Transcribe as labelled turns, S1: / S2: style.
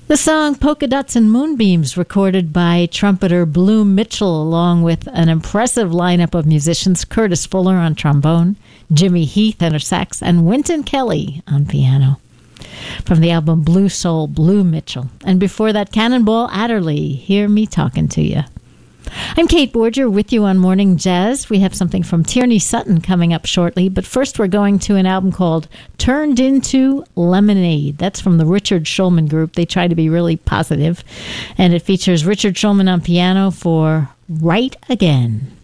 S1: The song Polka Dots and Moonbeams, recorded by trumpeter Blue Mitchell, along with an impressive lineup of musicians: Curtis Fuller on trombone, Jimmy Heath tenor sax, and Wynton Kelly on piano. From the album Blue Soul, Blue Mitchell. And before that, Cannonball Adderley, Hear Me Talking to You. I'm Kate Borger with you on Morning Jazz. We have something from Tierney Sutton coming up shortly, but first we're going to an album called Turned Into Lemonade. That's from the Richard Shulman Group. They try to be really positive, and it features Richard Shulman on piano for Right Again.